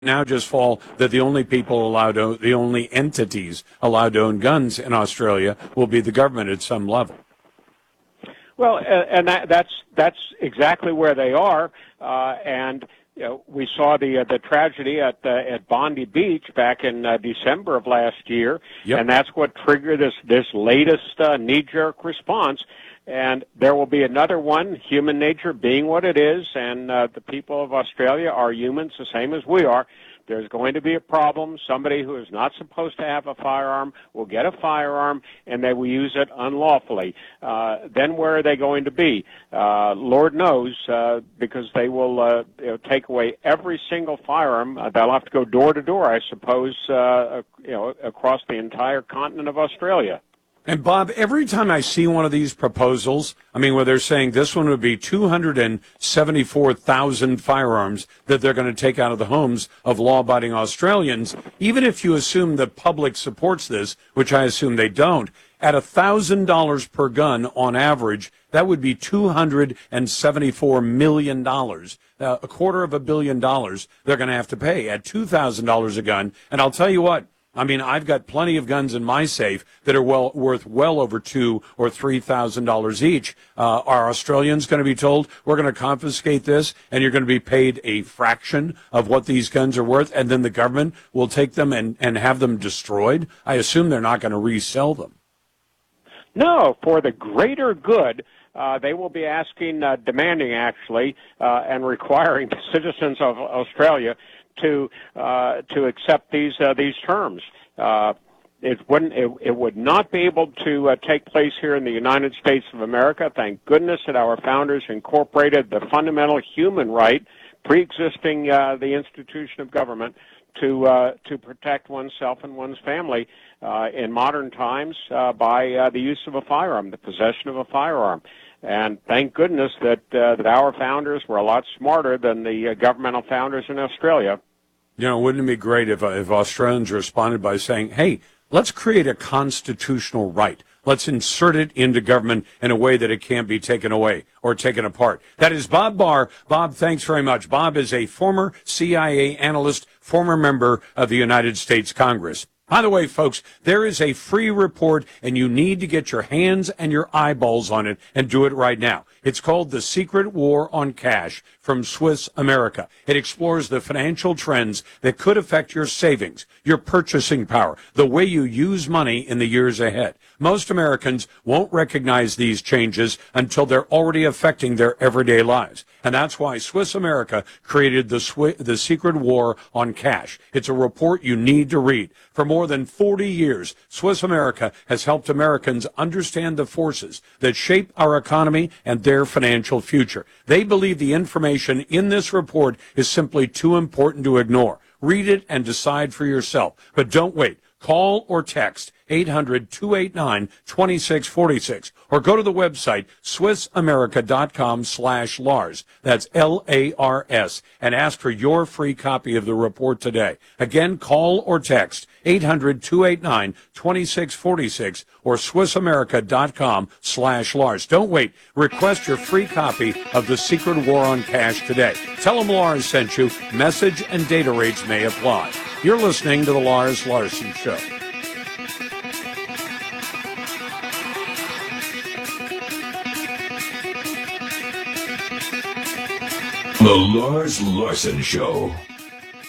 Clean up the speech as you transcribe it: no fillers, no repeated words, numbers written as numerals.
now just fall that the only people allowed to, the only entities allowed to own guns in Australia will be the government at some level. Well, and that's exactly where they are, and we saw the tragedy at Bondi Beach back in December of last year, and that's what triggered this latest knee-jerk response. And there will be another one, human nature being what it is, and the people of Australia are humans the same as we are. There's going to be a problem. Somebody who is not supposed to have a firearm will get a firearm, and they will use it unlawfully. Then where are they going to be? Lord knows, because they will take away every single firearm. They'll have to go door to door, I suppose, across the entire continent of Australia. And, Bob, every time I see one of these proposals, I mean, where they're saying this one would be 274,000 firearms that they're going to take out of the homes of law-abiding Australians, even if you assume the public supports this, which I assume they don't, at $1,000 per gun on average, that would be $274 million. $250 million they're going to have to pay at $2,000 a gun. And I'll tell you what, I mean, I've got plenty of guns in my safe that are worth well over $2,000 or $3,000 each. Are Australians going to be told we're going to confiscate this, and you're going to be paid a fraction of what these guns are worth, and then the government will take them and have them destroyed? I assume they're not going to resell them. No, for the greater good. They will be demanding actually, and requiring the citizens of Australia to accept these terms. It would not be able to take place here in the United States of America. Thank goodness that our founders incorporated the fundamental human right, pre-existing the institution of government, to protect oneself and one's family in modern times by the use of a firearm, the possession of a firearm. And thank goodness that our founders were a lot smarter than the governmental founders in Australia. You know, wouldn't it be great if Australians responded by saying, hey, let's create a constitutional right. Let's insert it into government in a way that it can't be taken away or taken apart. That is Bob Barr. Bob, thanks very much. Bob is a former CIA analyst, former member of the United States Congress. By the way, folks, there is a free report, and you need to get your hands and your eyeballs on it and do it right now. It's called The Secret War on Cash from Swiss America. It explores the financial trends that could affect your savings, your purchasing power, the way you use money in the years ahead. Most Americans won't recognize these changes until they're already affecting their everyday lives. And that's why Swiss America created the Secret War on Cash. It's a report you need to read. For more than 40 years, Swiss America has helped Americans understand the forces that shape our economy and their financial future. They believe the information in this report is simply too important to ignore. Read it and decide for yourself. But don't wait. Call or text 800-289-2646 or go to the website SwissAmerica.com/Lars. That's Lars, and ask for your free copy of the report today. Again, call or text 800-289-2646 or SwissAmerica.com/Lars. Don't wait. Request your free copy of The Secret War on Cash today. Tell them Lars sent you. Message and data rates may apply. You're listening to The Lars Larson Show. The Lars Larson Show.